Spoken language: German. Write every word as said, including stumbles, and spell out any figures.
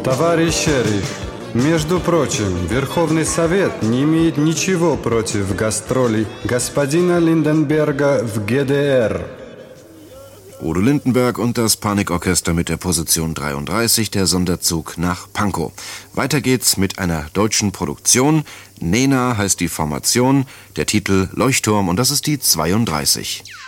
Товарищ шериф, между прочим, Верховный Совет не имеет ничего против гастролей господина Lindenberger в G D R. Udo Lindenberg und das Panikorchester mit der Position dreiunddreißig, der Sonderzug nach Pankow. Weiter geht's mit einer deutschen Produktion. Nena heißt die Formation, der Titel Leuchtturm und das ist die zweiunddreißig.